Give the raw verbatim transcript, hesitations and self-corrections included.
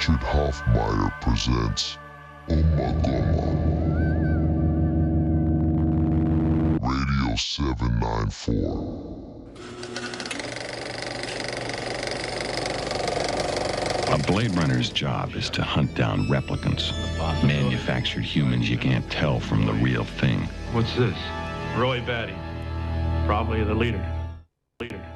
Richard Hoffmeyer presents Ummagumma Radio seven ninety-four. A Blade Runner's job is to hunt down replicants, manufactured humans you can't tell from the real thing. What's this? Roy Batty, probably the leader. Leader.